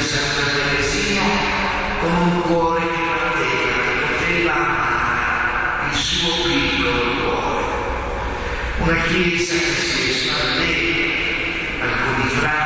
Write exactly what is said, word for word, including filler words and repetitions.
Santa Teresina con un cuore che batteva, che poteva amare il suo piccolo cuore. Una chiesa che si espandeva, alcuni frati